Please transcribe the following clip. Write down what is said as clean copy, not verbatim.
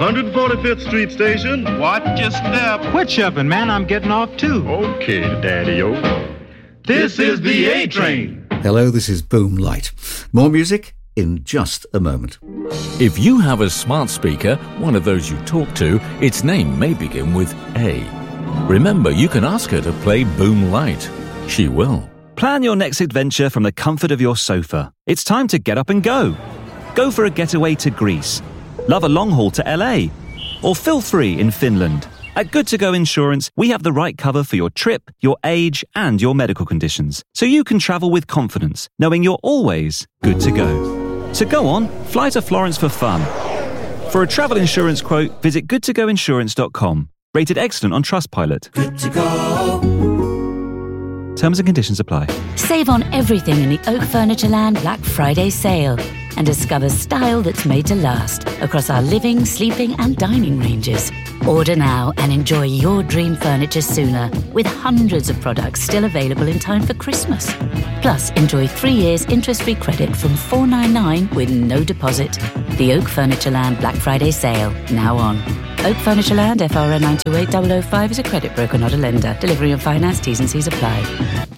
145th Street Station. Watch your step. Quit shoving, man. I'm getting off, too. Okay, Daddy-o. This is the A-Train. Hello, this is Boom Light. More music in just a moment. If you have a smart speaker, one of those you talk to, its name may begin with A. Remember, you can ask her to play Boom Light. She will. Plan your next adventure from the comfort of your sofa. It's time to get up and go. Go for a getaway to Greece. Love a long haul to LA. Or feel free in Finland. At Good To Go Insurance, we have the right cover for your trip, your age, and your medical conditions, so you can travel with confidence, knowing you're always good to go. So go on, fly to Florence for fun. For a travel insurance quote, visit goodtogoinsurance.com. Rated excellent on Trustpilot. Good to go. Terms and conditions apply. Save on everything in the Oak Furnitureland Black Friday sale and discover style that's made to last across our living, sleeping and dining ranges. Order now and enjoy your dream furniture sooner with hundreds of products still available in time for Christmas. Plus, enjoy 3 years interest-free credit from $499 with no deposit. The Oak Furnitureland Black Friday sale, now on. Oak Furnitureland, FRN 928005 is a credit broker, not a lender. Delivery and finance, T's and C's apply.